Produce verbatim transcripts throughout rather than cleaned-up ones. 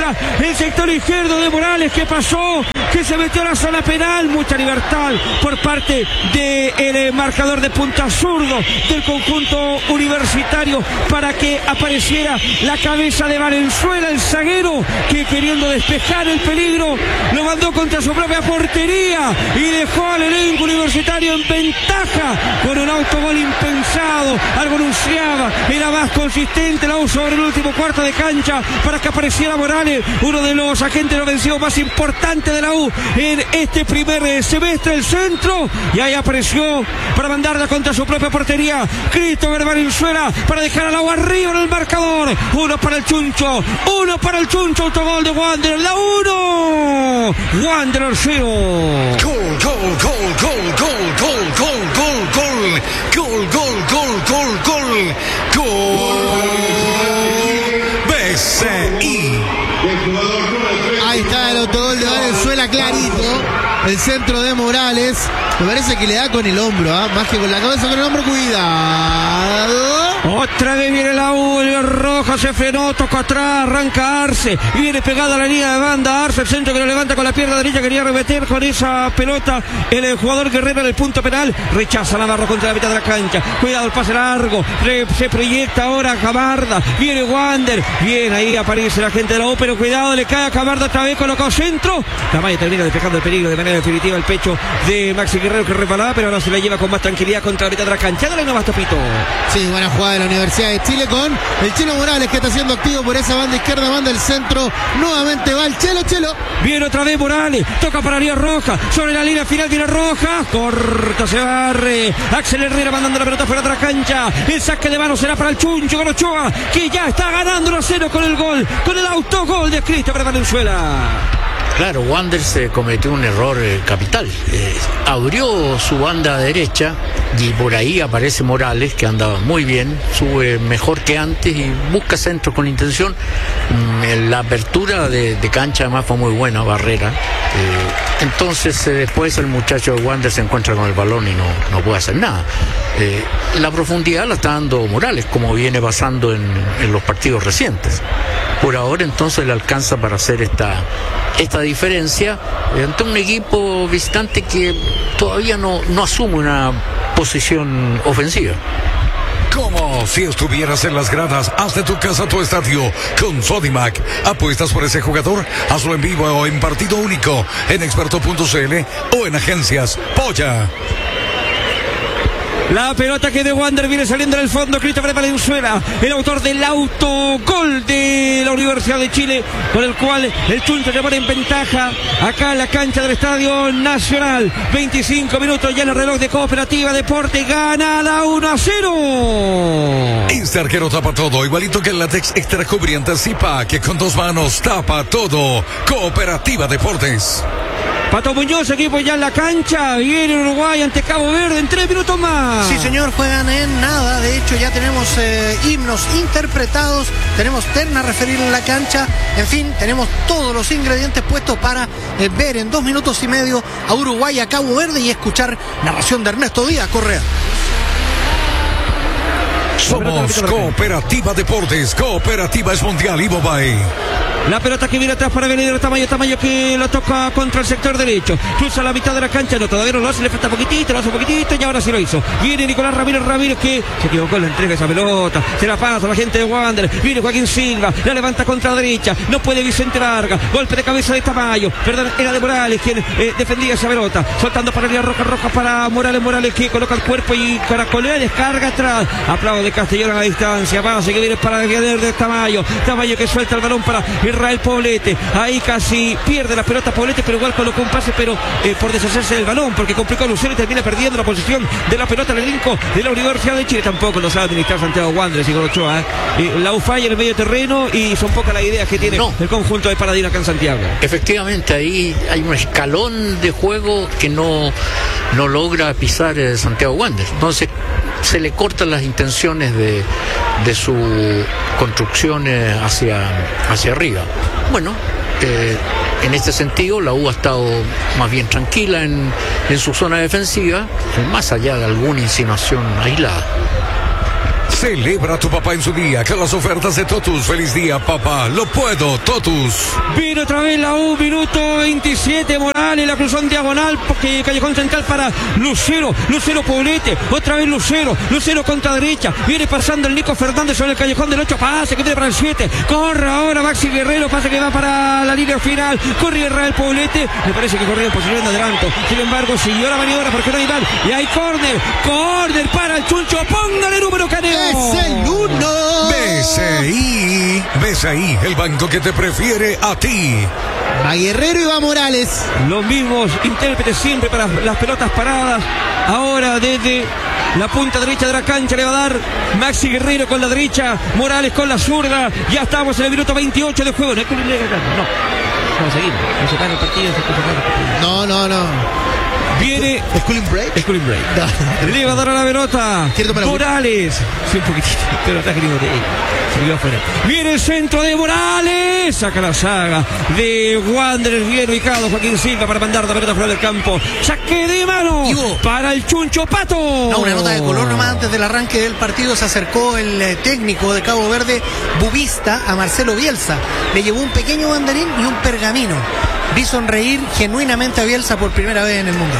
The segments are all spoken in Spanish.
cancha, el sector izquierdo de Morales que pasó, que se metió a la zona penal, mucha libertad por parte del marcador de punta zurdo del conjunto universitario para que apareciera la cabeza de Valenzuela, el zaguero que queriendo despejar el peligro lo mandó contra su propia portería y dejó al elenco universitario en ventaja con un autogol impensado. Algo anunciaba, era más consistente la U sobre el último cuarto de cancha para que apareciera Morales, uno de los agentes ofensivos más importantes de la U en este primer semestre, el centro, y ahí apareció para mandarla contra su propia portería Cristóbal Valenzuela para dejar a la U arriba en el marcador. Uno para el Chuncho, uno para el Chuncho, autogol de Wander, la uno, Wander cero. Gol, gol, gol, gol, gol, gol, gol, gol, gol, gol, gol, gol, gol, gol, gol, B C I. Ahí está el autogol de Valenzuela, clarito. El centro de Morales. Me parece que le da con el hombro, ¿eh? Más que con la cabeza, con el hombro. Cuidado. Otra vez viene la U, el Roja se frenó, toca atrás, arranca Arce, viene pegada a la línea de banda, Arce, el centro que lo levanta con la pierna derecha, quería remeter con esa pelota el jugador Guerrero en el punto penal, rechaza Navarro contra la mitad de la cancha, cuidado el pase largo, se proyecta ahora a Camarda, viene Wander, bien, ahí aparece la gente de la U, pero cuidado, le cae a Camarda otra vez, colocado centro, Tamayo termina despejando el peligro de manera definitiva el pecho de Maxi Guerrero que resbalaba, pero ahora se la lleva con más tranquilidad contra la mitad de la cancha. Dale nomás, Topito. Sí, buena jugada de la Universidad de Chile con el Chelo Morales que está siendo activo por esa banda izquierda, manda el centro, nuevamente va el Chelo, Chelo. Viene otra vez Morales, toca para Ariel Roja, sobre la línea final viene Roja, corta, se barre, Axel Herrera mandando la pelota fuera de la cancha, el saque de mano será para el Chuncho con Ochoa, que ya está ganando uno a cero con el gol, con el autogol de Cristóbal Valenzuela. Claro, Wander se cometió un error eh, capital. Eh, abrió su banda derecha y por ahí aparece Morales, que andaba muy bien, sube mejor que antes y busca centro con intención. Mm, la apertura de, de cancha además fue muy buena, Barrera. Eh, entonces eh, después el muchacho de Wander se encuentra con el balón y no, no puede hacer nada. Eh, la profundidad la está dando Morales, como viene pasando en, en los partidos recientes. Por ahora entonces le alcanza para hacer esta, esta diferencia ante un equipo visitante que todavía no, no asume una posición ofensiva. Como si estuvieras en las gradas, haz de tu casa tu estadio con Sodimac. ¿Apuestas por ese jugador? Hazlo en vivo o en partido único en experto punto c l o en agencias Polla. La pelota que de Wander viene saliendo del fondo, Cristóbal Valenzuela, el autor del autogol de la Universidad de Chile, con el cual el Chuncho se pone en ventaja acá en la cancha del Estadio Nacional. veinticinco minutos ya en el reloj de Cooperativa Deporte, gana la uno a cero. Este arquero tapa todo, igualito que el látex extra cubriente Zipa, que con dos manos tapa todo. Cooperativa Deportes. Pato Muñoz, equipo ya en la cancha, viene Uruguay ante Cabo Verde en tres minutos más. Sí, señor, juegan en nada. De hecho, ya tenemos eh, himnos interpretados, tenemos terna referir en la cancha. En fin, tenemos todos los ingredientes puestos para eh, ver en dos minutos y medio a Uruguay, a Cabo Verde y escuchar narración de Ernesto Díaz Correa. Somos Cooperativa Deportes, Cooperativa es Mundial y Bobay. La pelota que viene atrás para venir Tamayo, Tamayo que la toca contra el sector derecho, cruza la mitad de la cancha, no, todavía no lo hace, le falta poquitito, lo hace un poquitito y ahora sí lo hizo. Viene Nicolás Ramírez Ramírez que se equivocó en la entrega de esa pelota, se la pasa a la gente de Wander, viene Joaquín Silva, la levanta contra la derecha, no puede Vicente Vargas, golpe de cabeza de Tamayo, perdón, era de Morales quien eh, defendía esa pelota, soltando para la roja, roja para Morales, Morales que coloca el cuerpo y caracolea, descarga atrás, aplauso de Castellón a la distancia, pase que viene para defender de Tamayo, Tamayo que suelta el balón para Israel Poblete, ahí casi pierde la pelota Poblete, pero igual colocó un pase, pero eh, por deshacerse del balón, porque complicó a Lucero y termina perdiendo la posición de la pelota al elenco de la Universidad de Chile. Tampoco lo sabe administrar Santiago Wanderers y con Ochoa. Eh, la U falla en el medio terreno y son pocas las ideas que tiene no. el conjunto de Paladino acá en Santiago. Efectivamente, ahí hay un escalón de juego que no, no logra pisar eh, Santiago Wanderers. Entonces se le cortan las intenciones de, de su construcción eh, hacia, hacia arriba. Bueno, eh, en este sentido la U ha estado más bien tranquila en, en su zona defensiva, más allá de alguna insinuación aislada. Celebra a tu papá en su día con las ofertas de Totus. Feliz día, papá. Lo puedo, Totus. Viene otra vez la U, minuto veintisiete, Morales, la cruzó en diagonal, porque Callejón Central para Lucero, Lucero Poblete, otra vez Lucero, Lucero contra derecha, viene pasando el Nico Fernández sobre el Callejón del ocho, pase que viene para el siete, corre ahora Maxi Guerrero, pase que va para la línea final, corre Israel Poblete, me parece que corrió en posición de adelanto, sin embargo siguió la maniobra porque no hay mal, y hay córner, córner para el Chuncho, póngale número Caneo. Es el uno. B C I. B C I, el banco que te prefiere a ti. Va Guerrero y va Morales. Los mismos intérpretes siempre para las pelotas paradas. Ahora desde la punta derecha de la cancha le va a dar Maxi Guerrero con la derecha, Morales con la zurda. Ya estamos en el minuto veintiocho de juego. No hay que unirle acá. No. Vamos a seguir. No se para el partido. Se para el partido. No, no, no. Viene Schooling break. Schooling break. No. Le va a dar a la pelota Morales. Sí, un poquitito. Pero está querido de se vio afuera. Viene el centro de Morales. Saca la saga de Wanderers. Bien ubicado Joaquín Silva para mandar la pelota fuera del campo. Saque de mano para el Chuncho Pato. No, una nota de color nomás antes del arranque del partido. Se acercó el eh, técnico de Cabo Verde, Bubista, a Marcelo Bielsa. Le llevó un pequeño banderín y un pergamino. Vi sonreír genuinamente a Bielsa por primera vez en el mundo.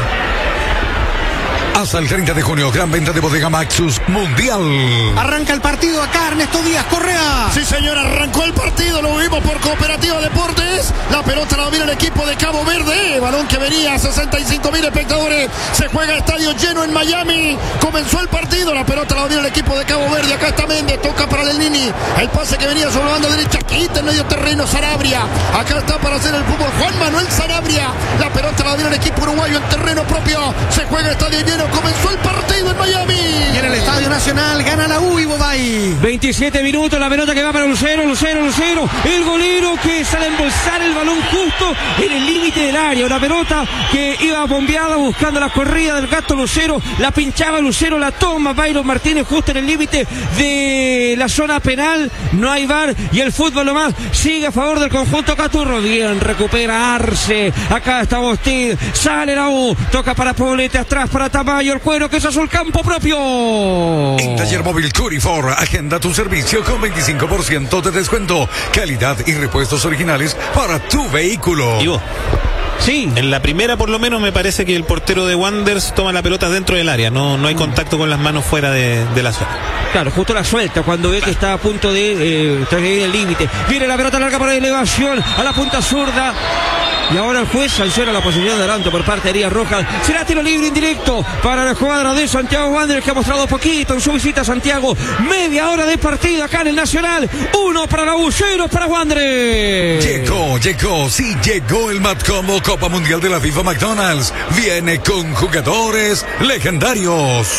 Hasta el treinta de junio, gran venta de Bodega Maxus Mundial. Arranca el partido acá, Ernesto Díaz Correa. Sí, señor, arrancó el partido, lo vimos por Cooperativa Deportes. La pelota la domina el equipo de Cabo Verde. Balón que venía a sesenta y cinco mil espectadores. Se juega estadio lleno en Miami. Comenzó el partido, la pelota la domina el equipo de Cabo Verde. Acá está Méndez, toca para Lelnini. El pase que venía sobre la banda derecha, quita en medio terreno Sarabria. Acá está para hacer el fútbol Juan Manuel Sarabria. La pelota la domina el equipo uruguayo en terreno propio. Se juega estadio lleno. Comenzó el partido en Miami. Y en el Estadio Nacional gana la U y Bobay. veintisiete minutos, la pelota que va para Lucero, Lucero, Lucero. El golero que sale a embolsar el balón justo en el límite del área. Una pelota que iba bombeada buscando la corrida del gato Lucero. La pinchaba Lucero, la toma Byron Martínez justo en el límite de la zona penal. No hay V A R y el fútbol nomás sigue a favor del conjunto Caturro. Bien, recupera Arce. Acá está Bostid. Sale la U. Toca para Poblete, atrás para Tamayo. El cuero que es azul campo propio. En Taller Móvil Curifor, agenda tu servicio con veinticinco por ciento de descuento. Calidad y repuestos originales para tu vehículo. Ivo. Sí. En la primera, por lo menos, me parece que el portero de Wanderers toma la pelota dentro del área. No, no hay contacto con las manos fuera de, de la zona. Claro, justo la suelta cuando ve que está a punto de eh, transgredir el límite. Viene la pelota larga para la elevación a la punta zurda. Y ahora el juez sanciona la posición de adelanto por parte de Elías Rojas. Será tiro libre indirecto para la escuadra de Santiago Wanderers, que ha mostrado poquito en su visita a Santiago. Media hora de partido acá en el Nacional. Uno para la U, cero para Wanderers. Llegó, llegó, sí llegó el Matcombo Copa Mundial de la FIFA McDonald's. Viene con jugadores legendarios.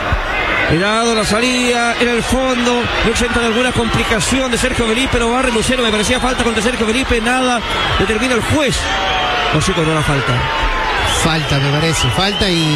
Mirado la salida en el fondo, no exenta de alguna complicación de Sergio Felipe, lo barre Lucero, me parecía falta contra Sergio Felipe, nada, determina el juez. No sé cuándo la falta. Falta, me parece, falta y...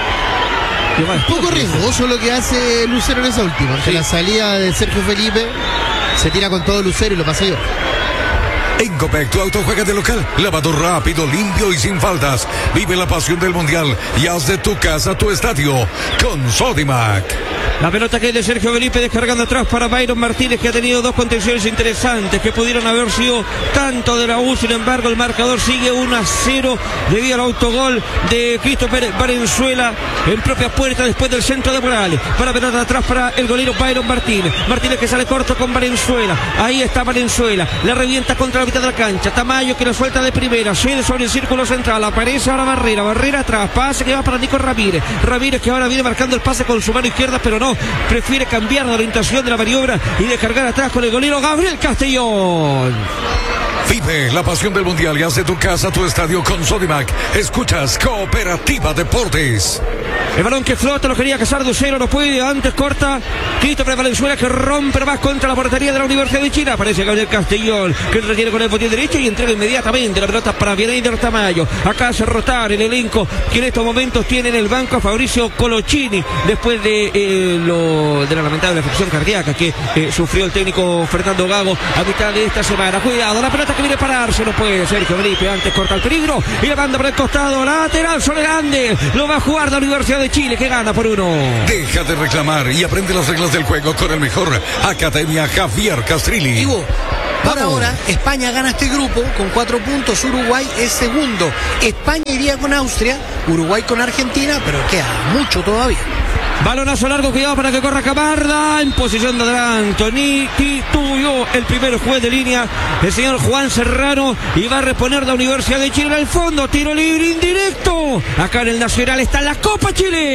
Un poco riesgoso lo que hace Lucero en esa última, ante sí. La salida de Sergio Felipe, se tira con todo Lucero y lo pasa yo. En Copec, tu auto juega de local. Lavado rápido, limpio y sin faltas. Vive la pasión del mundial y haz de tu casa tu estadio con Sodimac. La pelota que es de Sergio Felipe descargando atrás para Byron Martínez, que ha tenido dos contenciones interesantes que pudieron haber sido tanto de la U. Sin embargo, el marcador sigue uno a cero debido al autogol de Christopher Valenzuela en propia puerta después del centro de Morales. Para pelota atrás para el golero Byron Martínez. Martínez que sale corto con Valenzuela. Ahí está Valenzuela. La revienta contra la mitad de la cancha. Tamayo que la suelta de primera. Cede sobre el círculo central. Aparece ahora Barrera. Barrera atrás. Pase que va para Nico Ramírez. Ramírez que ahora viene marcando el pase con su mano izquierda, pero no. Prefiere cambiar la orientación de la maniobra y descargar atrás con el golero Gabriel Castellón. Vive la pasión del mundial y haz de tu casa tu estadio con Sodimac. Escuchas Cooperativa Deportes. El balón que flota lo quería cazar Lucero, no puede, antes corta Christopher Valenzuela, que rompe más contra la portería de la Universidad de Chile. Aparece Gabriel Castellón, que retiene con el botín derecho y entrega inmediatamente la pelota para Bienander Tamayo. Acá hace rotar el elenco que en estos momentos tiene en el banco a Fabricio Colochini, después de, eh, lo, de la lamentable afección cardíaca que eh, sufrió el técnico Fernando Gago a mitad de esta semana. Cuidado, la pelota que viene a pararse, no puede. Sergio Felipe antes corta el peligro y la banda por el costado, lateral sobre grande. Lo va a jugar la Universidad de Chile, que gana por uno. Deja de reclamar y aprende las reglas del juego con el mejor. Academia Javier Castrilli. Ivo, por ahora, España gana este grupo con cuatro puntos, Uruguay es segundo. España iría con Austria, Uruguay con Argentina, pero queda mucho todavía. Balonazo largo, cuidado para que corra Camarda. En posición de adelanto, ni titubió el primer juez de línea, el señor Juan Serrano, y va a reponer la Universidad de Chile al fondo. Tiro libre indirecto. Acá en el Nacional está la Copa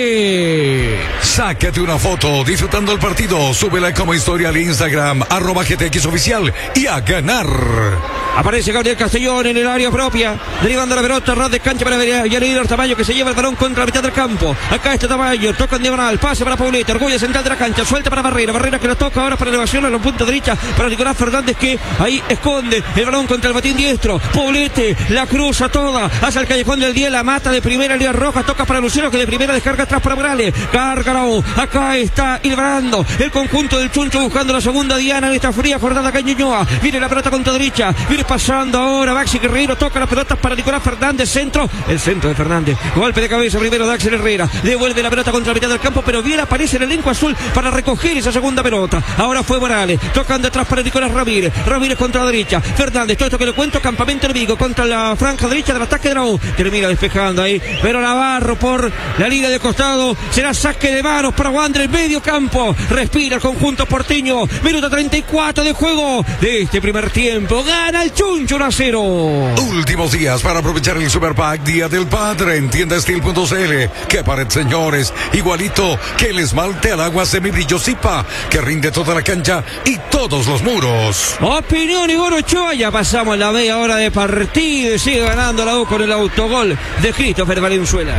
Chile. Sácate una foto disfrutando el partido. Súbela como historia al Instagram, arroba G T X oficial, y a ganar. Aparece Gabriel Castellón en el área propia, derivando la pelota, ras de cancha para Yaneir Tamayo, que se lleva el balón contra la mitad del campo. Acá está Tamayo, toca en diagonal, pase para Poblete, orgullo central de la cancha, suelta para Barrera, Barrera que lo toca ahora para elevación a los puntos derecha para Nicolás Fernández, que ahí esconde el balón contra el batín diestro. Poblete la cruza toda hacia el callejón del día, la mata de primera, Lía Roja, toca para Lucero, que de primera descarga atrás para Morales, Cárgaro, acá está hilvanando el conjunto del Chuncho buscando la segunda diana en esta fría jornada acá en Ñuñoa. Viene la pelota contra derecha, viene pasando ahora Maxi Guerrero, toca las pelotas para Nicolás Fernández, centro, el centro de Fernández, golpe de cabeza primero de Axel Herrera, devuelve la pelota contra la mitad del campo, pero bien aparece el elenco azul para recoger esa segunda pelota. Ahora fue Morales, tocando atrás para Nicolás Ramírez, Ramírez contra la derecha, Fernández, todo esto que le cuento, campamento enemigo contra la franja derecha del ataque de la U, termina despejando ahí, pero Navarro por la línea de costado, será saque de manos para Wander, medio campo, respira el conjunto porteño, minuto treinta y cuatro de juego de este primer tiempo, gana el Chuncho uno a cero. Últimos días para aprovechar el Super Pack Día del Padre en tienda steel punto c l. Que pared, señores, igualito que el esmalte al agua semibrillo Zipa, que rinde toda la cancha y todos los muros. Opinión y Igor Ochoa, ya pasamos la media hora de partido y sigue ganando la U con el autogol de Christopher Valenzuela.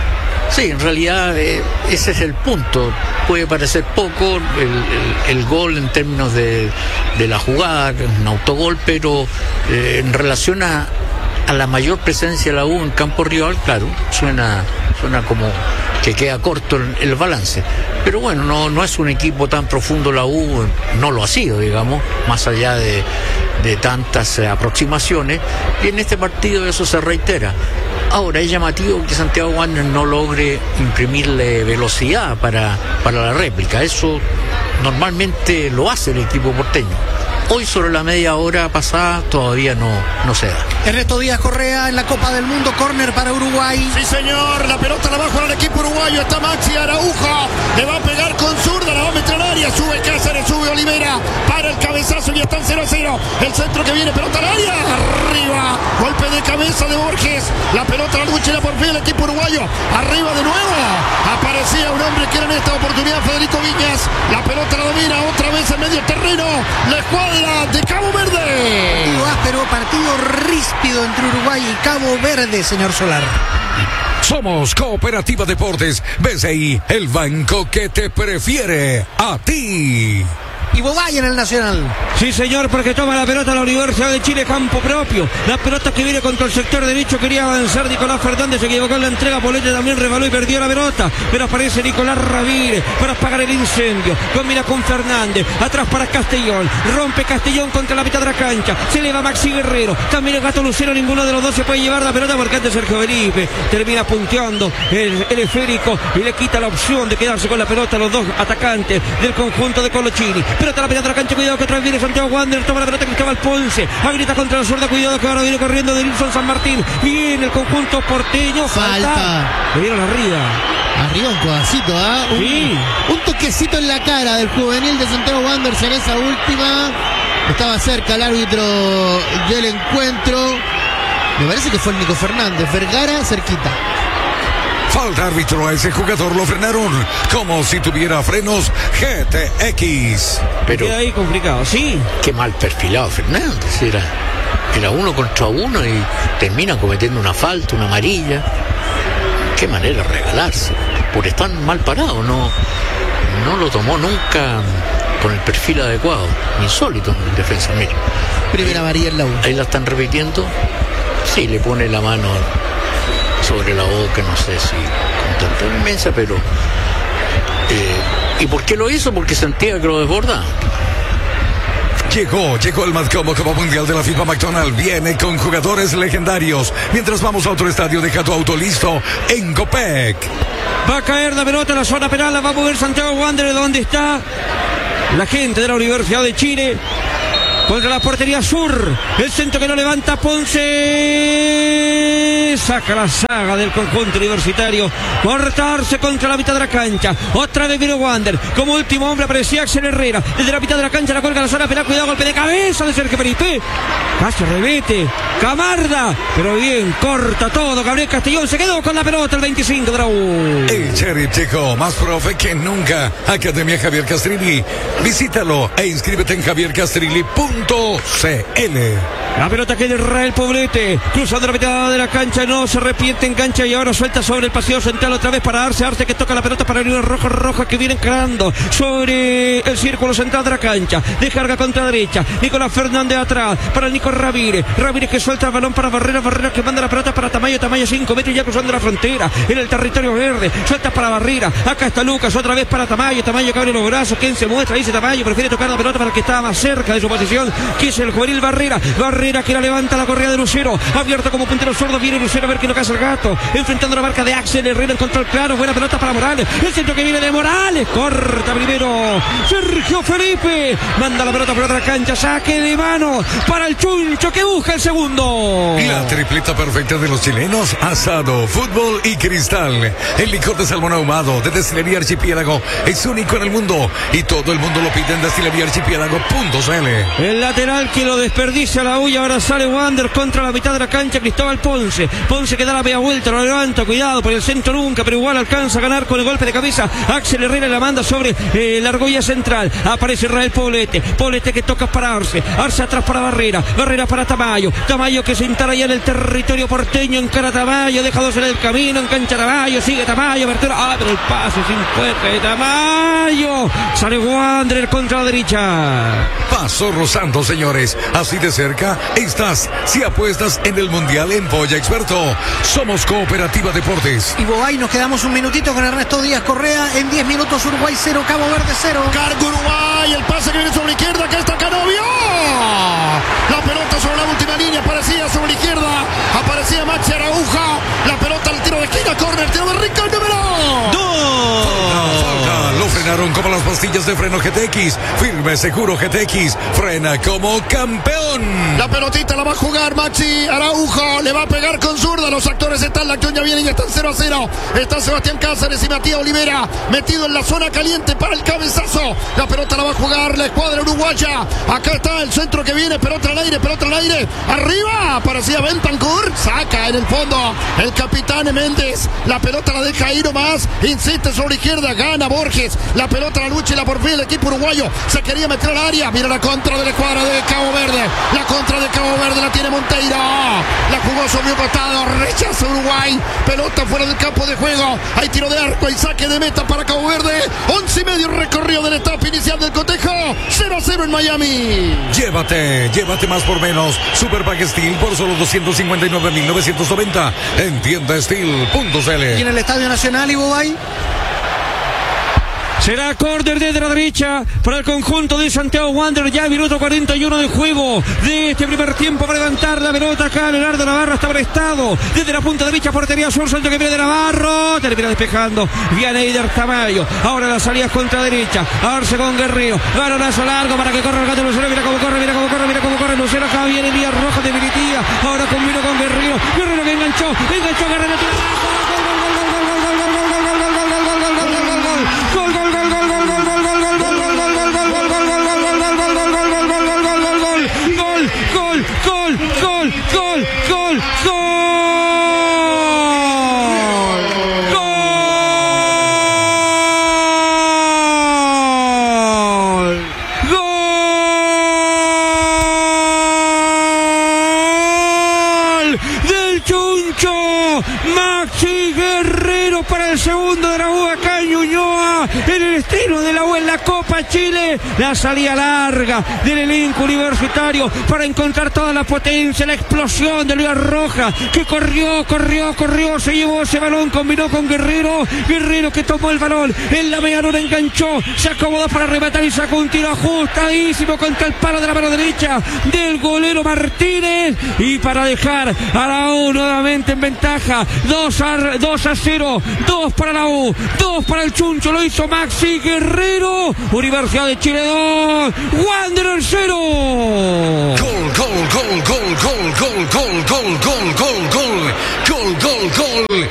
Sí, en realidad eh, ese es el punto. Puede parecer poco el, el, el gol en términos de, de la jugada, que es un autogol, pero eh, en relación a, a la mayor presencia de la U en campo rival, claro, suena, suena como que queda corto el, el balance. Pero bueno, no, no es un equipo tan profundo la U, no lo ha sido, digamos, más allá de, de tantas eh, aproximaciones, y en este partido eso se reitera. Ahora, es llamativo que Santiago Wander no logre imprimirle velocidad para, para la réplica. Eso normalmente lo hace el equipo porteño. Hoy, sobre la media hora pasada, todavía no, no se da. Ernesto Díaz Correa en la Copa del Mundo, córner para Uruguay. Sí, señor, la pelota la va a jugar el equipo uruguayo. Está Maxi Araujo, le va a pegar con zurda, la va a meter al área. Sube Cáceres, sube Olivera, para el cabezazo y está en cero a cero. El centro que viene, pelota al área, arriba, golpe de cabeza de Borges. La pelota la lucha por fin el equipo uruguayo. Arriba de nuevo, aparecía un hombre que era en esta oportunidad Federico Viñas. La pelota la domina otra vez en medio terreno. La escuadra de Cabo Verde. Partido áspero, partido ríspido entre Uruguay y Cabo Verde, señor Solar. Somos Cooperativa Deportes B C I, el banco que te prefiere a ti. Y Bobay en el Nacional. Sí, señor, porque toma la pelota la Universidad de Chile, campo propio. La pelota que viene contra el sector derecho, quería avanzar Nicolás Fernández, se equivocó en la entrega, Poblete también rebaló y perdió la pelota. Pero aparece Nicolás Ramírez para apagar el incendio. Combina con Fernández, atrás para Castellón. Rompe Castellón contra la mitad de la cancha. Se eleva Maxi Guerrero. También el Gato Lucero, ninguno de los dos se puede llevar la pelota porque antes Sergio Felipe termina punteando el, el esférico y le quita la opción de quedarse con la pelota a los dos atacantes del conjunto de Colochini. Pelota a la mitad de la cancha, cuidado que otra vez viene Santiago Wander, toma la pelota Cristóbal Ponce, habilita contra la zurda, cuidado que ahora viene corriendo de Nilson San Martín, viene el conjunto porteño, falta, Falta. le dieron arriba. Arriba un codacito, ¿ah? Un, Sí. un toquecito en la cara del juvenil de Santiago Wanderers en esa última. Estaba cerca el árbitro del encuentro. Me parece que fue el Nico Fernández. Vergara cerquita. Falta árbitro, a ese jugador lo frenaron como si tuviera frenos G T X. Pero Queda ahí complicado, sí. qué mal perfilado Fernández. Era, era uno contra uno y termina cometiendo una falta, una amarilla. Qué manera de regalarse. Por estar mal parado, no, no lo tomó nunca con el perfil adecuado. Insólito en defensa, mira. Primera amarilla en la U. Ahí la están repitiendo. Sí, le pone la mano sobre la boca, no sé si con tanta inmensa, pero eh, ¿y por qué lo hizo? Porque sentía que lo desbordaba. Llegó, llegó el Matcombo Copa Mundial de la FIFA McDonald's. Viene con jugadores legendarios. Mientras vamos a otro estadio, deja tu auto listo en Copec. Va a caer la pelota en la zona penal, la va a mover Santiago Wanderers, donde está la gente de la Universidad de Chile. Contra la portería sur, el centro que no levanta Ponce, saca la saga del conjunto universitario, cortarse contra la mitad de la cancha, otra vez vino Wander, como último hombre aparecía Axel Herrera, desde la mitad de la cancha la cuelga la zona penal, cuidado, golpe de cabeza de Sergio Peripé, casi revete, Camarda, pero bien, corta todo, Gabriel Castellón se quedó con la pelota el veinticinco de la U. El Sheriff llegó, más profe que nunca, Academia Javier Castrilli, visítalo e inscríbete en javier castrilli punto c l. La pelota que de Israel Poblete, cruzando la mitad de la cancha, no se arrepiente en cancha y ahora suelta sobre el pasillo central otra vez para Arce, Arce que toca la pelota para el rojo, roja que viene encarando sobre el círculo central de la cancha, descarga contra derecha, Nicolás Fernández atrás, para el Nico Ramírez, Ramírez que suelta el balón para Barrera, Barrera que manda la pelota para Tamayo, Tamayo cinco metros ya cruzando la frontera, en el territorio verde, suelta para Barrera, acá está Lucas, otra vez para Tamayo, Tamayo que abre los brazos, quien se muestra, dice Tamayo, prefiere tocar la pelota para el que estaba más cerca de su posición, que es el juvenil Barrera, Barrera que la levanta la correa de Lucero, abierto como puntero zurdo, viene Lucero a ver que no caza el gato, enfrentando la marca de Axel Herrera en control claro, buena pelota para Morales, el centro que viene de Morales, corta primero Sergio Felipe, manda la pelota por otra cancha, saque de mano para el Chuncho que busca el segundo. La tripleta perfecta de los chilenos, asado, fútbol y cristal. El licor de salmón ahumado de Destilería Archipiélago es único en el mundo y todo el mundo lo pide en destilería archipiélago punto c l. El lateral que lo desperdicia la U y ahora sale Wander contra la mitad de la cancha, Cristóbal Ponce, Ponce que da la media vuelta, lo levanta, cuidado por el centro nunca, pero igual alcanza a ganar con el golpe de cabeza, Axel Herrera la manda sobre eh, la argolla central, aparece Israel Poblete, Poblete que toca para Arce, Arce atrás para Barrera, Barrera para Tamayo, Tamayo que se instala ya en el territorio porteño, encara Tamayo, deja dos en el camino, engancha Tamayo, sigue Tamayo, apertura, ah, pero el pase sin fuerza de Tamayo, sale Wander contra la derecha. Paso rozando, señores, así de cerca estás si apuestas en el Mundial en Polla Experto. Somos Cooperativa Deportes. Y Bobay, nos quedamos un minutito con Ernesto Díaz Correa. En diez minutos Uruguay cero, Cabo Verde cero. Cargo Uruguay, el pase que viene sobre la izquierda, que está Canovio. La pelota sobre la última línea, aparecía sobre la izquierda, aparecía Maxi Arauja. La pelota al tiro de esquina, corner, tiro de Rico, número dos. Falta, lo frenaron como las pastillas de freno G T X. Firme, seguro G T X. Frena como campeón. La pelotita la va a jugar Maxi Araujo. Le va a pegar con zurda. Los actores están, la acción ya viene y están cero a cero. Está Sebastián Cáceres y Matías Olivera metido en la zona caliente para el cabezazo. La pelota la va a jugar la escuadra uruguaya. Acá está el centro que viene. Pelota al aire, pelota al aire. Arriba aparecía Bentancur. Saca en el fondo el capitán Méndez. La pelota la deja ahí nomás. Insiste sobre la izquierda. Gana Borges. La pelota la lucha y la por fin el equipo uruguayo. Se quería meter al área. Mira la contra de la escuadra de Cabo Verde. La contra de Cabo Verde la tiene Monteiro. La jugó sobre un costado. Rechaza Uruguay. Pelota fuera del campo de juego. Hay tiro de arco y saque de meta para Cabo Verde. Once y medio recorrido del etapa inicial del cotejo. cero a cero en Miami. Llévate, llévate más por menos. Super Pack Steel por solo doscientos cincuenta y nueve mil novecientos noventa en tienda steel punto c l. Y en el Estadio Nacional, y Bobay. Será córner desde la derecha para el conjunto de Santiago Wanderers. Ya minuto cuarenta y uno de juego de este primer tiempo para levantar la pelota acá. Leonardo Navarro está prestado desde la punta derecha, portería sur, salto que viene de Navarro, termina despejando Vianeyder Tamayo. Ahora las salidas contra derecha, Arce con Guerrero, balonazo largo para que corra el gato Lucero. Mira cómo corre, mira cómo corre, mira cómo corre Lucero. Acá viene Elías Rojas de Militia. Ahora combinó con Guerrero, Guerrero que enganchó, enganchó Guerrero. Maxi Guerrero para el segundo de la U acá en Ñuñoa. Larga en el estreno de la U en la Copa Chile. La salida larga del elenco universitario para encontrar toda la potencia, la explosión de Luis Rojas, que corrió, corrió, corrió, se llevó ese balón, combinó con Guerrero. Guerrero que tomó el balón en la media luna, enganchó, se acomodó para rematar y sacó un tiro ajustadísimo contra el palo de la mano derecha del golero Martínez, y para dejar a la U nuevamente en ventaja. dos a cero, dos para la U, dos para el Chuncho. Lo hizo Maxi Guerrero. Universidad de Chile dos, Wanderers cero. Gol, gol, gol, gol, gol, gol, gol, gol, gol, gol, gol, gol, gol, gol,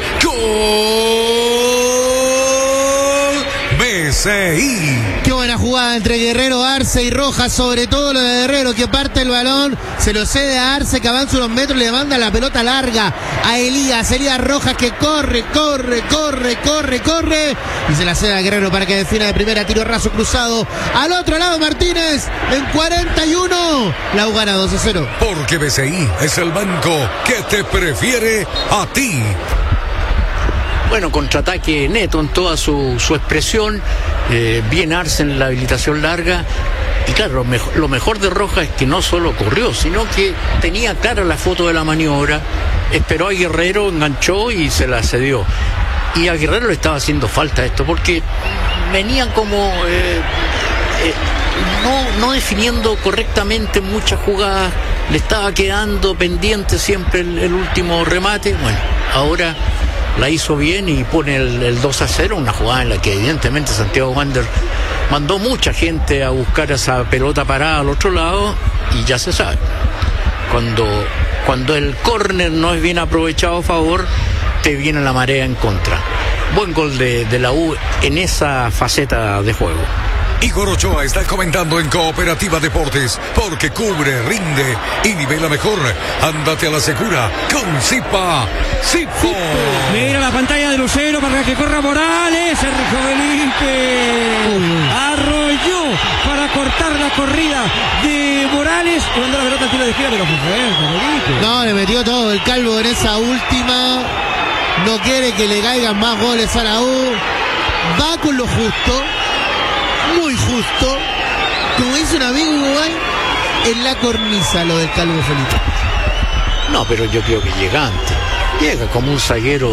gol. B C I. Qué buena jugada entre Guerrero, Arce y Rojas, sobre todo lo de Guerrero, que parte el balón, se lo cede a Arce, que avanza unos metros, le manda la pelota larga a Elías, Elías Rojas, que corre, corre, corre, corre, corre, y se la cede a Guerrero para que defina de primera, tiro raso cruzado, al otro lado Martínez, en cuarenta y uno, la U gana dos a cero. Porque B C I es el banco que te prefiere a ti. Bueno, contraataque neto en toda su, su expresión, eh, bien Arce en la habilitación larga, y claro, lo mejor, lo mejor de Rojas es que no solo corrió, sino que tenía clara la foto de la maniobra, esperó a Guerrero, enganchó y se la cedió. Y a Guerrero le estaba haciendo falta esto, porque venían como eh, eh, no, no definiendo correctamente muchas jugadas, le estaba quedando pendiente siempre el, el último remate. Bueno, ahora la hizo bien y pone el, el dos a cero, una jugada en la que evidentemente Santiago Wander mandó mucha gente a buscar esa pelota parada al otro lado, y ya se sabe, cuando, cuando el córner no es bien aprovechado a favor, te viene la marea en contra. Buen gol de, de la U en esa faceta de juego. Igor Ochoa está comentando en Cooperativa Deportes, porque cubre, rinde y nivela mejor. Ándate a la segura con Zipa. Zipo. Mira la pantalla de Lucero para que corra Morales. Sergio Felipe arrolló para cortar la corrida de Morales. Y mandó la pelota al tiro de izquierda, pero fue Felipe. No, le metió todo el calvo en esa última. No quiere que le caigan más goles a la U. Va con lo justo. Muy justo, como dice un amigo Uruguay, en la cornisa lo del calvo Felipe. No, pero yo creo que llega antes. Llega como un zaguero.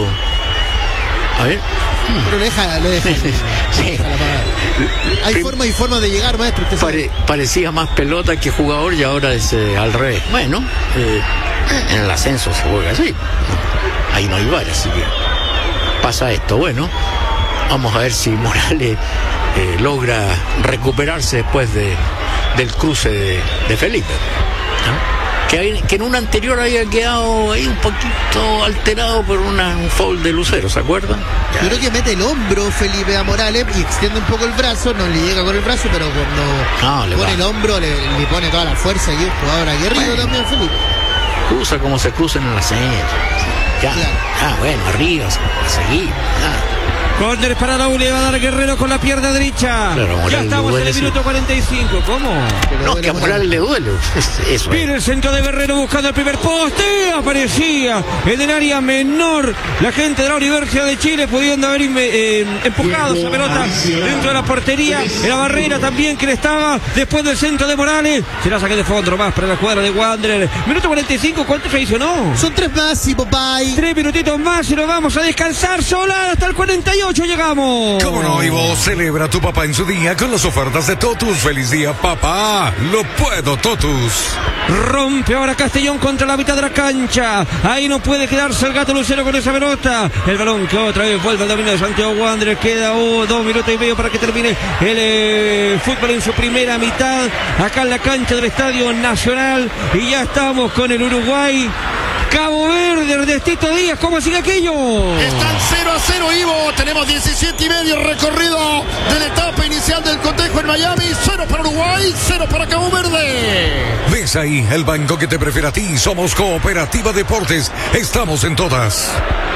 A ver. Pero le deja, le deja. Sí. Deja la parada. Hay Prim- forma y forma de llegar, maestro. Usted sabe. Pare- parecía más pelota que jugador, y ahora es eh, al revés. Bueno, eh, en el ascenso se juega así. Ahí no hay VAR, así que pasa esto. Bueno, vamos a ver si Morales Eh, logra recuperarse después de, del cruce de, de Felipe, ¿no? que, hay, que en un anterior había quedado ahí un poquito alterado por una, un foul de Lucero, ¿se acuerdan? Ya. Yo creo que mete el hombro Felipe a Morales y extiende un poco el brazo, no le llega con el brazo, pero cuando No, le pone va. el hombro le, le pone toda la fuerza, y es jugador aguerrido Bueno. también Felipe. Cruza como se cruza en la señal. Ya, Claro. ah, bueno, arriba, a seguir. Ya. Córner para la U, le va a dar Guerrero con la pierna derecha. Claro, Morales Ya estamos le en duele, el minuto sí. cuarenta y cinco. ¿Cómo? No, que a Morales le duele. Eso Viene el centro de Guerrero buscando el primer poste. Aparecía en el área menor la gente de la Universidad de Chile, pudiendo haber eh, empujado esa pelota dentro de la portería. En la barrera también que le estaba después del centro de Morales. Se la saqué de fondo más para la cuadra de Wanderer. Minuto cuarenta y cinco, ¿cuánto se adicionó? Son tres más y Popay. Tres minutitos más y nos vamos a descansar sola hasta el cuarenta y ocho. Llegamos. ¿Cómo no, Ivo? Celebra a tu papá en su día con las ofertas de Totus. ¡Feliz día, papá! ¡Lo puedo, Totus! Rompe ahora Castellón contra la mitad de la cancha. Ahí no puede quedarse el gato Lucero con esa pelota. El balón que otra vez vuelve al dominio de Santiago Wanderers. Queda oh, dos minutos y medio para que termine el eh, fútbol en su primera mitad. Acá en la cancha del Estadio Nacional. Y ya estamos con el Uruguay. Cabo Verde, Ernestito Díaz, ¿cómo sigue aquello? Están cero a cero, Ivo. Tenemos diecisiete y medio recorrido de la etapa inicial del cotejo en Miami. Cero para Uruguay, cero para Cabo Verde. ¿Ves ahí el banco que te prefiere a ti? Somos Cooperativa Deportes. Estamos en todas.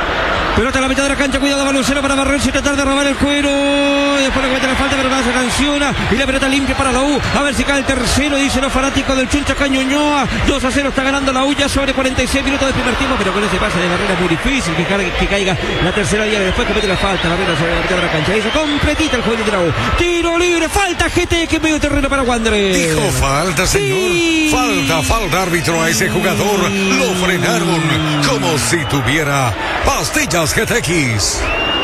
Pelota a la mitad de la cancha, cuidado Balucero para barrerse y tratar de robar el cuero. Después le comete la falta, pero nada se sanciona. Y la pelota limpia para la U. A ver si cae el tercero, dicen los fanáticos del Chuncha Cañuñoa. dos a cero está ganando la U ya sobre cuarenta y seis minutos del primer tiempo, pero con ese pase de barrera es muy difícil que, cargue, que caiga la tercera vía. Después comete la falta, la pelota sobre la mitad de la cancha. Hizo completita el juvenil de la U. Tiro libre, falta G T, que medio terreno para Wanderers. Dijo falta, señor. Sí. Falta, falta, árbitro, a ese jugador. Lo frenaron como si tuviera pastillas G T X.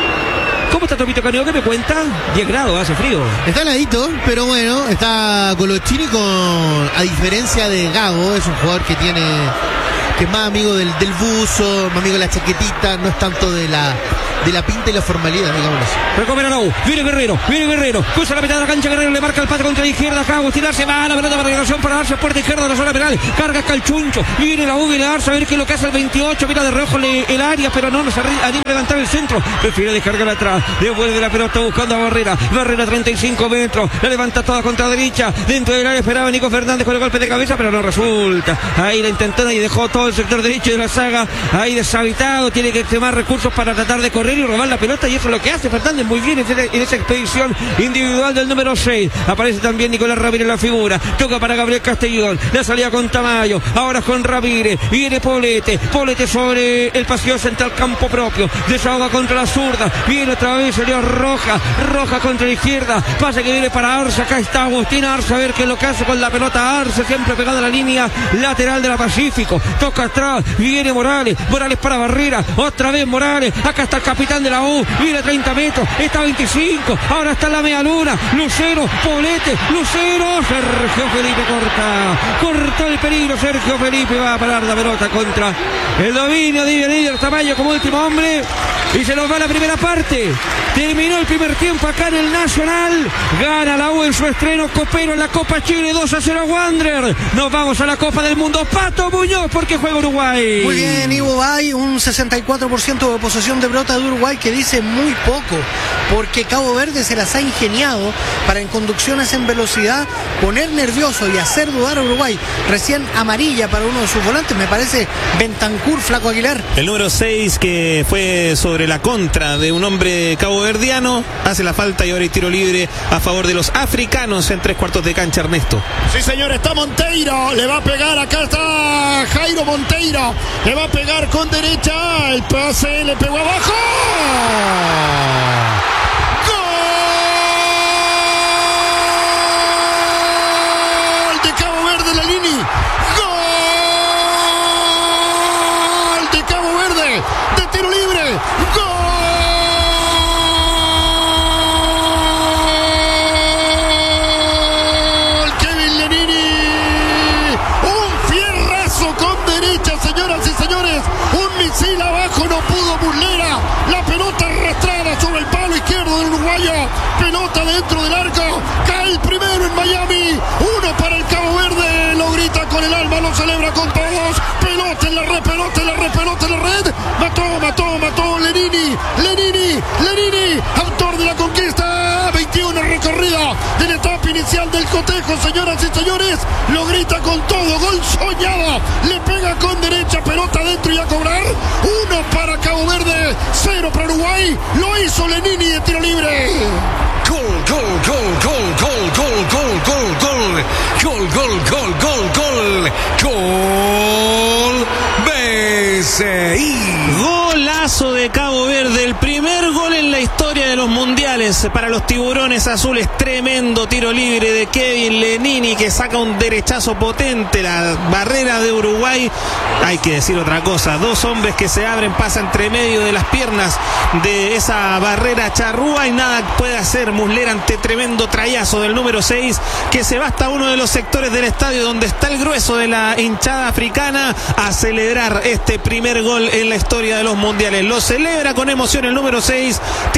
¿Cómo está Topito Caneo? ¿Qué me cuenta? diez grados, hace frío. Está heladito, pero bueno, está Colochini con, a diferencia de Gago, es un jugador que tiene, que es más amigo del, del buzo, más amigo de la chaquetita, no es tanto de la, de la pinta y la formalidad, digamos así. Recupera la U, viene Guerrero, viene Guerrero, cruza la mitad de la cancha, Guerrero le marca el pase contra la izquierda, acá Agustín Arce va a la pelota para regulación para darse a puerta izquierda de la zona penal, carga acá el Chuncho, viene la U, viene Arce a ver qué es lo que hace el veintiocho, mira de reojo el área, pero no, no se anima a levantar el centro, prefiere descargar atrás, devuelve la pelota buscando a Barrera, Barrera treinta y cinco metros, la levanta toda contra derecha, dentro del área esperaba Nico Fernández con el golpe de cabeza, pero no resulta, ahí la intentó y dejó todo el sector derecho de la saga, ahí deshabitado, tiene que extremar recursos para tratar de correr y robar la pelota, y eso es lo que hace Fernández muy bien en esa expedición individual del número seis. Aparece también Nicolás Ramírez en la figura, toca para Gabriel Castellón, la salida con Tamayo, ahora con Ramírez, viene Poblete, Poblete sobre el pasillo central, campo propio, desahoga contra la zurda, viene otra vez, salió Roja, Roja contra la izquierda, pase que viene para Arce, acá está Agustín Arce, a ver qué es lo que hace con la pelota Arce, siempre pegado a la línea lateral de la Pacífico, toca atrás, viene Morales, Morales para Barrera, otra vez Morales, acá está el capitán de la U, viene treinta metros, está veinticinco, ahora está la media luna, Lucero, Poblete, Lucero, Sergio Felipe corta, corta el peligro, Sergio Felipe va a parar la pelota contra el dominio de líder Tamayo como último hombre, y se nos va la primera parte. Terminó el primer tiempo acá en el Nacional. Gana la U en su estreno copero en la Copa Chile, dos a cero a Wanderers. Nos vamos a la Copa del Mundo. Pato Muñoz, porque juega Uruguay. Muy bien, Ivo Bay, un sesenta y cuatro por ciento de posesión de pelota de Uruguay, que dice muy poco, porque Cabo Verde se las ha ingeniado para, en conducciones en velocidad, poner nervioso y hacer dudar a Uruguay. Recién amarilla para uno de sus volantes, me parece Bentancur, Flaco Aguilar. El número seis, que fue sobre la contra de un hombre caboverdiano, hace la falta y ahora hay tiro libre a favor de los africanos en tres cuartos de cancha, Ernesto. Sí, señor, está Monteiro, le va a pegar, acá está Jairo Monteiro, le va a pegar con derecha, el pase le pegó abajo. ¡Gol de Cabo Verde, Lenini! ¡Gol de Cabo Verde de tiro libre! ¡Gol! Misil abajo, no pudo Muslera, la pelota arrastrada sobre el palo izquierdo del uruguayo, pelota dentro del arco, cae el primero en Miami, uno para el Cabo Verde, lo grita con el alma, lo celebra con todos, pelota en la red, pelota en la red, pelota en la red, mató, mató, mató, Lenini, Lenini, Lenini, autor de la conquista, veintiuno recorrida de la etapa inicial del cotejo, señoras y señores, lo grita con todo, gol soñado, le pega con derecha, pelota dentro y a cobrar, uno para Cabo Verde, cero para Uruguay, lo hizo Lenini de tiro libre. Gol, gol, gol, gol, gol, gol, gol, gol, gol, gol, gol, gol, gol, gol, gol, B C I. Golazo de Cabo Verde, el primer gol en la historia de los mundiales para los tiburones azules, tremendo tiro libre de Kevin Lenini que saca un derechazo potente, la barrera de Uruguay, hay que decir otra cosa, dos hombres que se abren, pasa entre medio de las piernas de esa barrera charrúa y nada puede hacer Muslera ante tremendo trayazo del número seis que se va hasta uno de los sectores del estadio donde está el grueso de la hinchada africana a celebrar este primer gol en la historia de los mundiales. Lo celebra con emoción el número seis, tiene arriba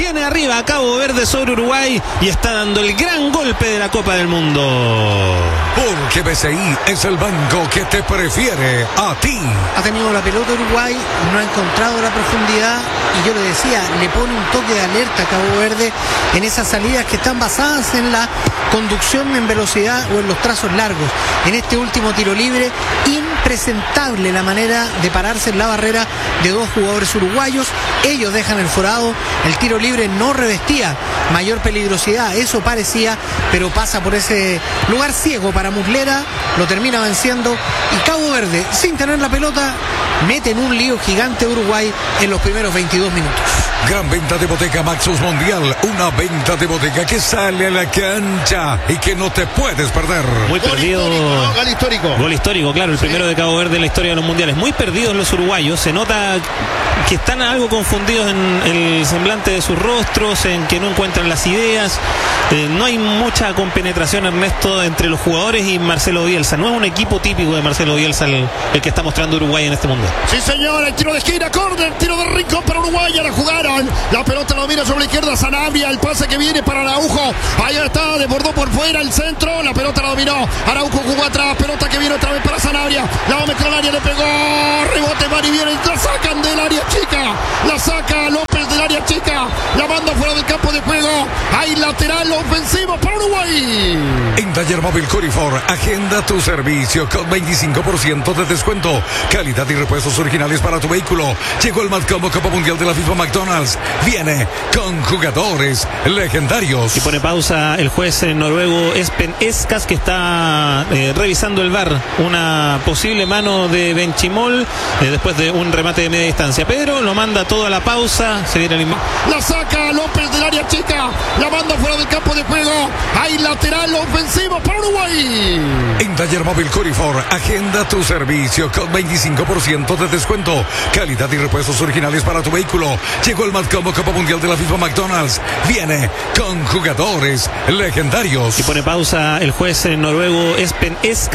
lleva a Cabo Verde sobre Uruguay y está dando el gran golpe de la Copa del Mundo. Porque B C I es el banco que te prefiere a ti. Ha tenido la pelota Uruguay, no ha encontrado la profundidad y yo le decía, le pone un toque de alerta a Cabo Verde en esas salidas que están basadas en la conducción en velocidad o en los trazos largos. En este último tiro libre, impresentable la manera de pararse en la barrera de dos jugadores uruguayos. Ellos dejan el forado, el tiro libre no revestía mayor peligrosidad, eso parecía, pero pasa por ese lugar ciego para Muslera, lo termina venciendo y Cabo Verde, sin tener la pelota, mete en un lío gigante Uruguay en los primeros veintidós minutos. Gran venta de Boteca Maxus Mundial, una venta de boteca que sale a la cancha y que no te puedes perder. Muy Gol perdido. histórico, ¿no? Gol histórico. Gol histórico, claro, el Sí. primero de Cabo Verde en la historia de los mundiales. Muy perdidos los uruguayos, se nota que están algo confundidos en el semblante de sus rostros, en que no encuentran las ideas. Eh, no hay mucha compenetración, Ernesto, entre los jugadores y Marcelo Bielsa. No es un equipo típico de Marcelo Bielsa el, el que está mostrando Uruguay en este mundial. Sí, señor, el tiro de esquina, córner, tiro de rincón para Uruguay, ya la jugaron. La pelota lo mira sobre la izquierda, Sanabria, el pase que viene para Araujo. Ahí está, desbordó por fuera el centro, la pelota la dominó. Araujo jugó atrás, pelota que viene otra vez para Sanabria. La va a meter al área, le pegó, rebote, van y viene, la sacan del área chica. La saca López del área chica, la manda fuera del campo de juego. Hay lateral ofensivo para Uruguay. En Taller Móvil Curifor, agenda tu servicio con veinticinco por ciento de descuento. Calidad y repuestos originales para tu vehículo. Llegó el Matcombo Copa Mundial de la FIFA McDonald's. Viene con jugadores legendarios. Y pone pausa el juez eh, noruego Espen Eskas, que está eh, revisando el V A R. Una posible mano de Benchimol eh, después de un remate de media distancia. Pero lo manda todo a la pausa. Se viene el... La saca López del área chica, la manda fuera del campo de juego. Hay lateral ofensivo para Uruguay. En Taller Móvil Curifor, agenda tu servicio con veinticinco por ciento de descuento. Calidad y repuestos originales para tu vehículo. Llegó el Matcombo Copa Mundial de la FIFA McDonald's. Viene con jugadores legendarios. Y pone pausa el juez eh, noruego Espen Eskas.